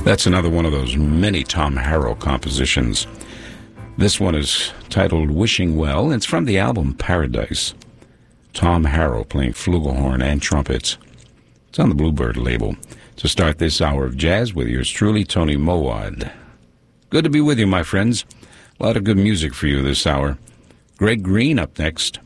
That's another one of those many Tom Harrow compositions. This one is titled Wishing Well. It's from the album Paradise. Tom Harrow playing flugelhorn and trumpets. It's on the Bluebird label. To start this hour of jazz with yours truly, Tony Mowat. Good to be with you, my friends. A lot of good music for you this hour. Greg Green up next.